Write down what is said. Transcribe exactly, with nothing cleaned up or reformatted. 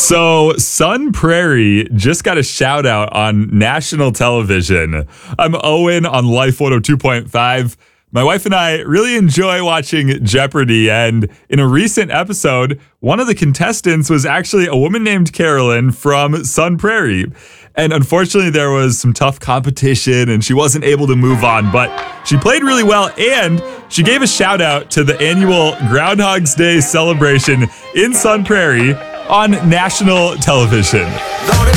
So, Sun Prairie just got a shout out on national television. I'm Owen on Life one oh two point five. My wife and I really enjoy watching Jeopardy, and in a recent episode, one of the contestants was actually a woman named Carolyn from Sun Prairie. And unfortunately, there was some tough competition, and she wasn't able to move on, but she played really well, and she gave a shout out to the annual Groundhog's Day celebration in Sun Prairie on national television.